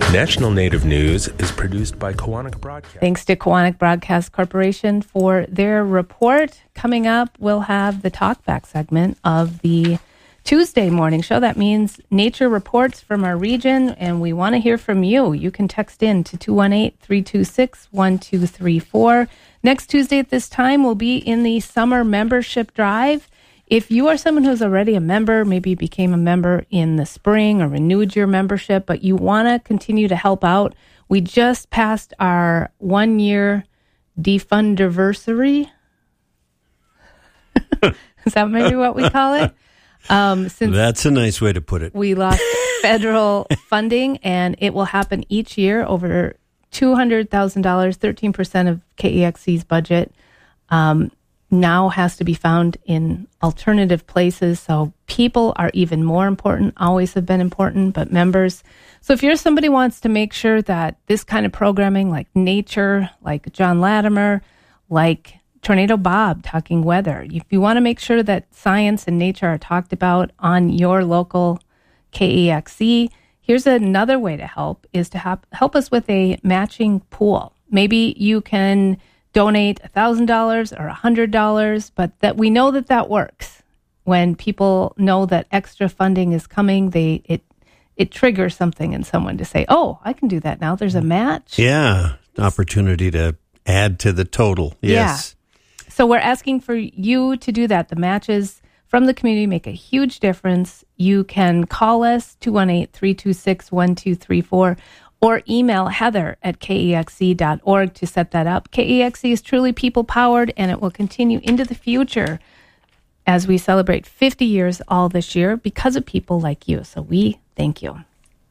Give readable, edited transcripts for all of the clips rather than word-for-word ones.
National Native News is produced by Koahnic Broadcast. Thanks to Koahnic Broadcast Corporation for their report. Coming up, we'll have the talkback segment of the Tuesday morning show. That means nature reports from our region, and we want to hear from you. You can text in to 218-326-1234. Next Tuesday at this time, we'll be in the summer membership drive. If you are someone who's already a member, maybe you became a member in the spring or renewed your membership, but you want to continue to help out, we just passed our 1-year defundiversary. Is that maybe what we call it? Since that's a nice way to put it. We lost federal funding, and it will happen each year over $200,000, 13% of KEXC's budget. Now has to be found in alternative places. So people are even more important, always have been important, but members. So if you're somebody who wants to make sure that this kind of programming, like nature, like John Latimer, like Tornado Bob talking weather, if you want to make sure that science and nature are talked about on your local KEXC, here's another way to help, is to help us with a matching pool. Maybe you can donate $1,000 or $100, but that we know that works. When people know that extra funding is coming, it triggers something in someone to say, "Oh, I can do that now. There's a match." Yeah, opportunity to add to the total. Yes. Yeah. So we're asking for you to do that. The matches from the community make a huge difference. You can call us 218-326-1234. or email heather@kexc.org to set that up. KEXC is truly people-powered, and it will continue into the future as we celebrate 50 years all this year because of people like you. So we thank you.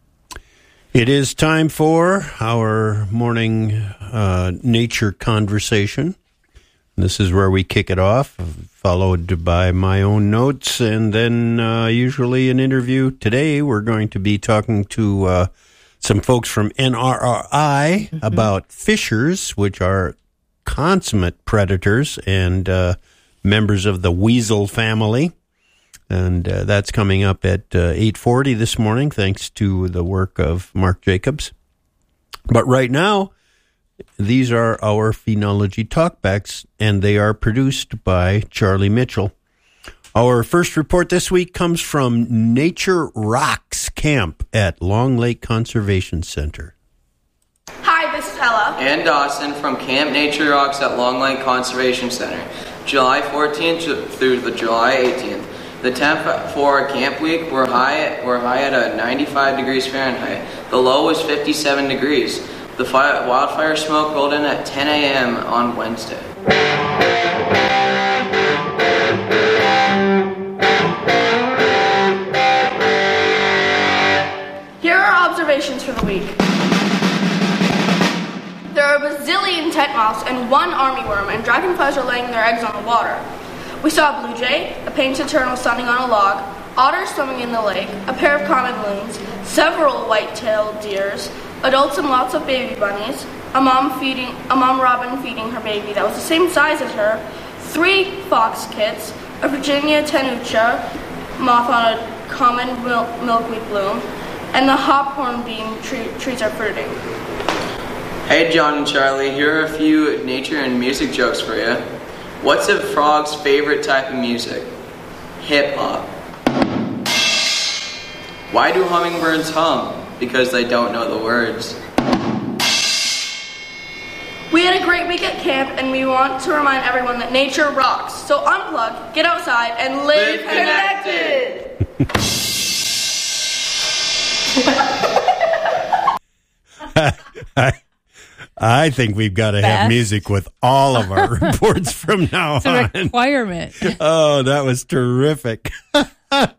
It is time for our morning nature conversation. This is where we kick it off, followed by my own notes, and then usually an interview. Today we're going to be talking to some folks from NRRI about fishers, which are consummate predators and members of the weasel family. And that's coming up at 8:40 this morning, thanks to the work of Mark Jacobs. But right now, these are our Phenology Talkbacks, and they are produced by Charlie Mitchell. Our first report this week comes from Nature Rocks Camp at Long Lake Conservation Center. Hi, this is Ella and Dawson from Camp Nature Rocks at Long Lake Conservation Center, July 14th through the July 18th. The temp for Camp Week were high at 95 degrees Fahrenheit. The low was 57 degrees. The wildfire smoke rolled in at 10 a.m. on Wednesday. Observations for the week. There are a bazillion tent moths and one armyworm, and dragonflies are laying their eggs on the water. We saw a blue jay, a painted turtle sunning on a log, otters swimming in the lake, a pair of common loons, several white-tailed deers, adults and lots of baby bunnies, a mom robin feeding her baby that was the same size as her, 3 fox kits, a Virginia tenuta moth on a common milkweed bloom, and the hawthorn bean trees are fruiting. Hey John and Charlie, here are a few nature and music jokes for you. What's a frog's favorite type of music? Hip-hop. Why do hummingbirds hum? Because they don't know the words. We had a great week at camp, and we want to remind everyone that nature rocks. So unplug, get outside, and live connected! I think we've got to have music with all of our reports from now on. It's a requirement. Oh, that was terrific. I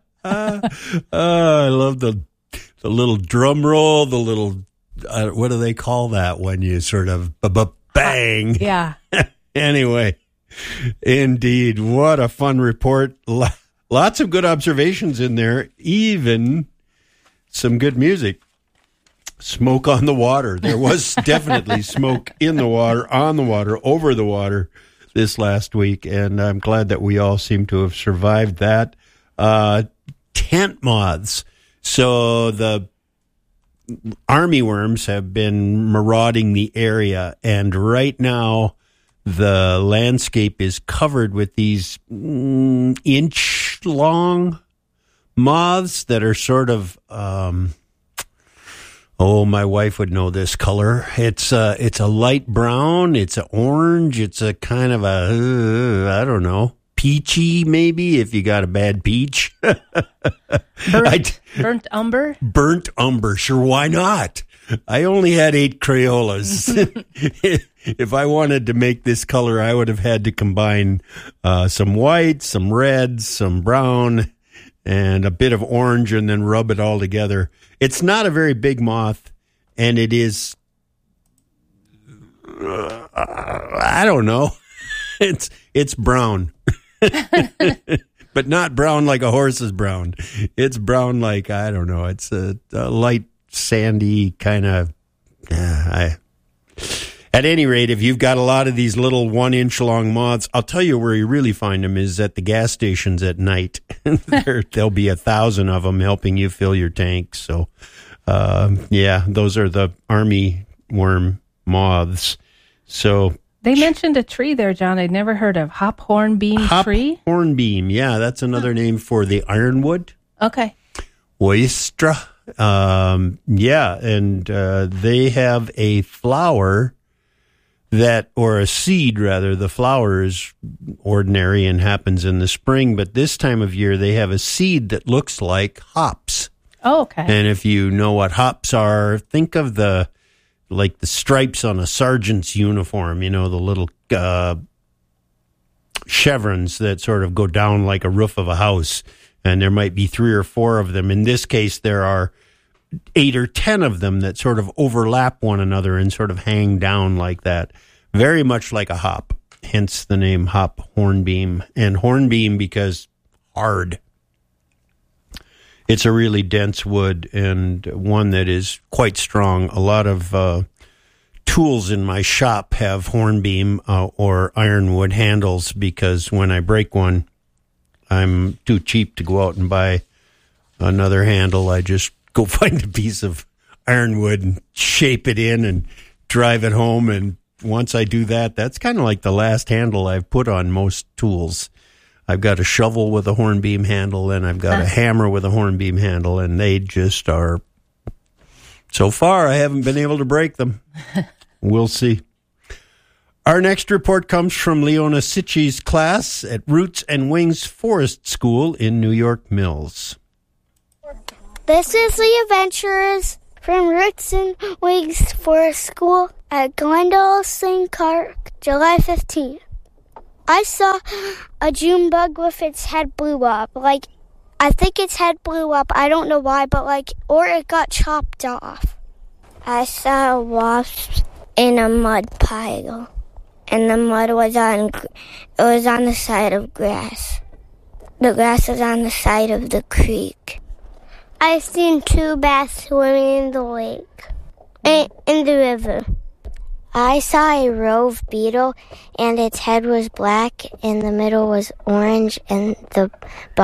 love the little drum roll, the little, what do they call that when you sort of bang? Yeah. Anyway, indeed, what a fun report. Lots of good observations in there, even some good music. Smoke on the water. There was definitely smoke in the water, on the water, over the water this last week, and I'm glad that we all seem to have survived that. Tent moths. So the armyworms have been marauding the area, and right now the landscape is covered with these inch-long moths that are sort of, my wife would know this color. It's a light brown, it's an orange, it's a kind of a, I don't know, peachy maybe, if you got a bad peach. Burnt umber? Burnt umber, sure, why not? I only had 8 Crayolas. If I wanted to make this color, I would have had to combine some white, some red, some brown, and a bit of orange, and then rub it all together. It's not a very big moth, and it is, I don't know, it's brown. But not brown like a horse is brown. It's brown like, I don't know, it's a light, sandy kind of, At any rate, if you've got a lot of these little 1-inch long moths, I'll tell you where you really find them is at the gas stations at night. There'll be 1,000 of them helping you fill your tank. So, those are the army worm moths. So they mentioned a tree there, John. I'd never heard of hornbeam tree. Hornbeam, yeah, that's another name for the ironwood. Okay. Oystra. They have a flower or a seed rather. The flower is ordinary and happens in the spring, but this time of year they have a seed that looks like hops. Oh, okay. And if you know what hops are, think of the stripes on a sergeant's uniform, the little chevrons that sort of go down like a roof of a house. And there might be 3 or 4 of them. In this case, there are 8 or 10 of them that sort of overlap one another and sort of hang down like that. Very much like a hop, hence the name hop hornbeam. And hornbeam because hard. It's a really dense wood and one that is quite strong. A lot of tools in my shop have hornbeam or ironwood handles because when I break one, I'm too cheap to go out and buy another handle. I just go find a piece of ironwood and shape it in and drive it home. And once I do that, that's kind of like the last handle I've put on most tools. I've got a shovel with a hornbeam handle and I've got a hammer with a hornbeam handle, and they just are, so far I haven't been able to break them. We'll see. Our next report comes from Leona Sitchi's class at Roots and Wings Forest School in New York Mills. This is the adventurers from Roots and Wings Forest School at Glendale St. Park, July 15th. I saw a June bug with its head blew up. I think its head blew up. I don't know why, but or it got chopped off. I saw a wasp in a mud pile. And the mud was on the side of grass. The grass was on the side of the creek. I've seen 2 bass swimming in the lake, in the river. I saw a rove beetle, and its head was black, and the middle was orange, and the